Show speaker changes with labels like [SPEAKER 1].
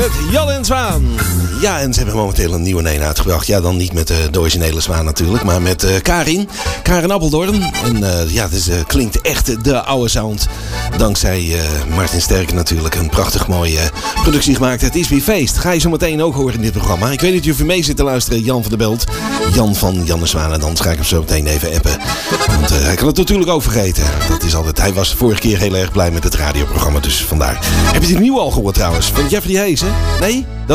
[SPEAKER 1] Jan en Zwaan. Ja, en ze hebben momenteel een nieuwe 1 uitgebracht. Ja, dan niet met de originele Zwaan natuurlijk, maar met Karin Appeldoorn. En het klinkt echt de oude sound. Dankzij Martin Sterken natuurlijk een prachtig mooie productie gemaakt. Het is weer feest. Ga je zo meteen ook horen in dit programma. Ik weet niet of je mee zit te luisteren, Jan van der Belt. Jan van Jan en Zwaan. En dan ga ik hem zo meteen even appen. Want hij kan het natuurlijk ook vergeten. Dat is altijd. Hij was vorige keer heel erg blij met het radioprogramma, dus vandaar. Heb je die nieuwe al gehoord trouwens? Van Jeffrey Hayes, hè? Nee?